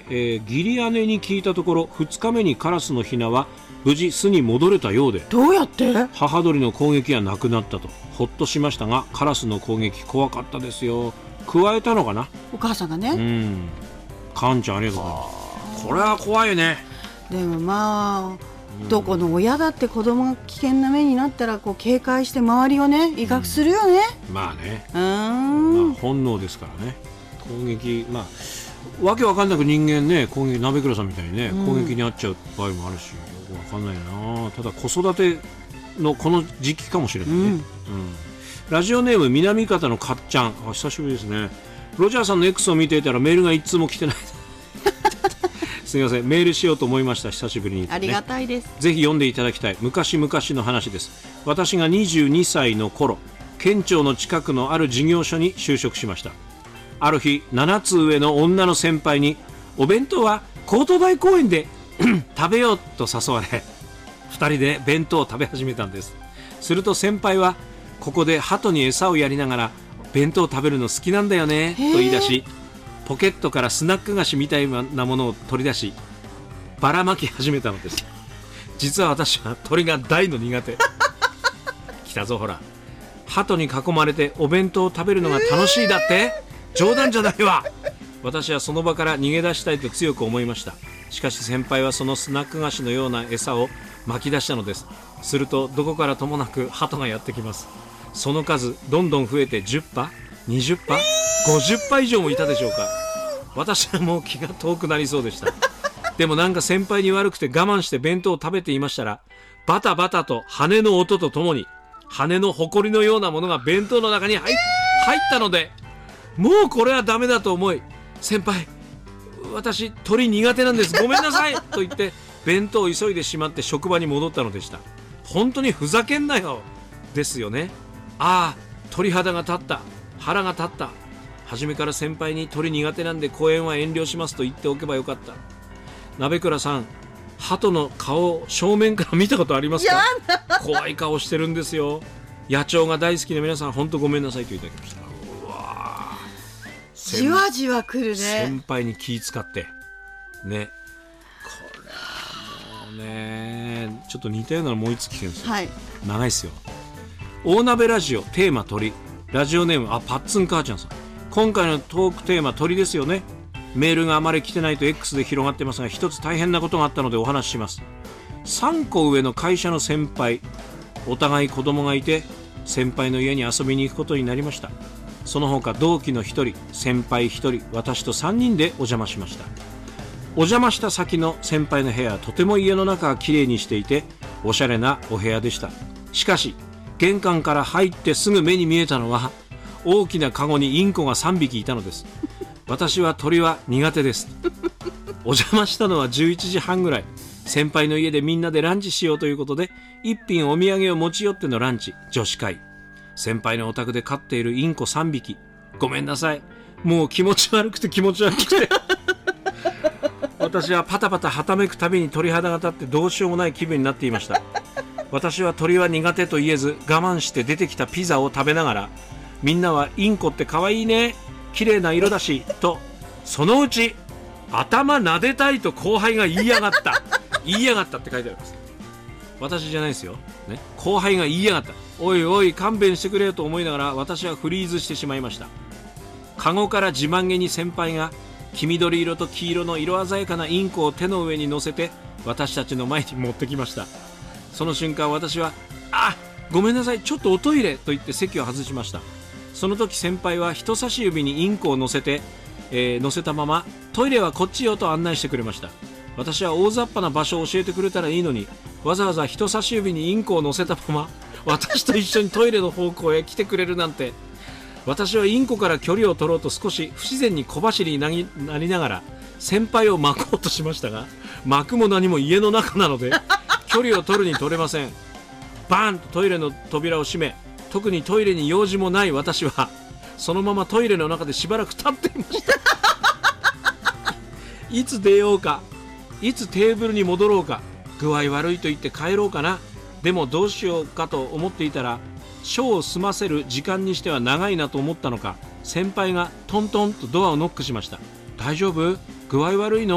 義理姉に聞いたところ、2日目にカラスのヒナは無事巣に戻れたようで、 どうやって？ 母鳥の攻撃はなくなったとほっとしましたが、カラスの攻撃怖かったですよ。加えたのかな、 お母さんがね。 カンちゃんありがとうございます。これは怖いね。 でもまあ、どこの親だって子供が危険な目になったらこう警戒して周りをね威嚇するよね。 まあね、まあ、本能ですからね。攻撃、まあわけわかんなく人間ね、攻撃、鍋倉さんみたいにね、攻撃に遭っちゃう場合もあるし、よくわかんないな。ただ子育てのこの時期かもしれないね。ラジオネーム南方のかっちゃん、久しぶりですね。ロジャーさんの X を見ていたらメールが一通も来てないすみません、メールしようと思いました。久しぶりに、ね、 ありがたいです。 ぜひ読んでいただきたい昔々の話です。私が22歳の頃、県庁の近くのある事業所に就職しました。ある日、7つ上の女の先輩に、お弁当は高等大公園で食べようと誘われ、2人で弁当を食べ始めたんです。すると先輩は、ここで鳩に餌をやりながら弁当を食べるの好きなんだよねと言い出し、ポケットからスナック菓子みたいなものを取り出し、ばらまき始めたのです。実は私は鳥が大の苦手来たぞほら、鳩に囲まれてお弁当を食べるのが楽しいだって、冗談じゃないわ。私はその場から逃げ出したいと強く思いました。しかし先輩はそのスナック菓子のような餌を巻き出したのです。するとどこからともなく鳩がやってきます。その数どんどん増えて10羽、20羽、50羽以上もいたでしょうか。私はもう気が遠くなりそうでした。でもなんか先輩に悪くて我慢して弁当を食べていましたら、バタバタと羽の音とともに羽の埃のようなものが弁当の中に入ったので、もうこれはダメだと思い、先輩、私鳥苦手なんです、ごめんなさいと言って弁当を急いでしまって職場に戻ったのでした。本当にふざけんなよですよね。ああ、鳥肌が立った、腹が立った。初めから先輩に鳥苦手なんで公園は遠慮しますと言っておけばよかった。鍋倉さん、鳩の顔を正面から見たことありますか？怖い顔してるんですよ。野鳥が大好きな皆さん、本当ごめんなさいといただきました。うわ、 じわじわくるね。 先輩に気使ってね。これはもうね、ちょっと似たようなのもう一つ聞けるんですよ、長いですよ。大鍋ラジオテーマ鳥、ラジオネームパッツン母ちゃんさん、今回のトークテーマ鳥ですよね。メールがあまり来てないと X で広がってますが、一つ大変なことがあったのでお話しします。3個上の会社の先輩、お互い子供がいて先輩の家に遊びに行くことになりました。その他同期の1人、先輩1人、私と3人でお邪魔しました。お邪魔した先の先輩の部屋はとても家の中がきれいにしていておしゃれなお部屋でした。しかし玄関から入ってすぐ目に見えたのは、大きなカゴにインコが3匹いたのです。私は鳥は苦手です。お邪魔したのは11時半ぐらい。先輩の家でみんなでランチしようということで、一品お土産を持ち寄ってのランチ、女子会。先輩のお宅で飼っているインコ3匹。ごめんなさい、もう気持ち悪くて私はパタパタはためくたびに鳥肌が立ってどうしようもない気分になっていました。私は鳥は苦手と言えず我慢して出てきたピザを食べながら、みんなはインコって可愛いね、綺麗な色だしと、そのうち頭撫でたいと後輩が言いやがったって書いてあります。私じゃないですよ、ね、後輩が言いやがった。おいおい勘弁してくれよと思いながら私はフリーズしてしまいました。カゴから自慢げに先輩が黄緑色と黄色の色鮮やかなインコを手の上に乗せて私たちの前に持ってきました。その瞬間私は、ごめんなさい、ちょっとおトイレと言って席を外しました。その時先輩は人差し指にインコを乗せたままトイレはこっちよと案内してくれました。私は大雑把な場所を教えてくれたらいいのに、わざわざ人差し指にインコを乗せたまま私と一緒にトイレの方向へ来てくれるなんて。私はインコから距離を取ろうと少し不自然に小走りになりながら先輩を巻こうとしましたが、巻くも何も家の中なので距離を取るに取れません。バーンとトイレの扉を閉め、特にトイレに用事もない私はそのままトイレの中でしばらく立っていましたいつ出ようか、いつテーブルに戻ろうか、具合悪いと言って帰ろうかな。でもどうしようかと思っていたら、ショーを済ませる時間にしては長いなと思ったのか、先輩がトントンとドアをノックしました。大丈夫？具合悪いの？